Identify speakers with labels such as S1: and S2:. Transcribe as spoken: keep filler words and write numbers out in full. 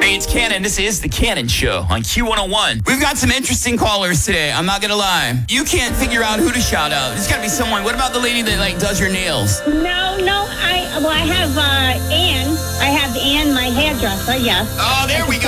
S1: Hey, it's Cannon. This is The Cannon Show on Q one oh one.
S2: We've got some interesting callers today. I'm not going to lie. You can't figure out who to shout out. There's got to be someone. What about the lady that, like, does your nails?
S3: No, no, I, well, I have uh, Ann. I have Ann, my hairdresser, yes.
S2: Oh, there we go.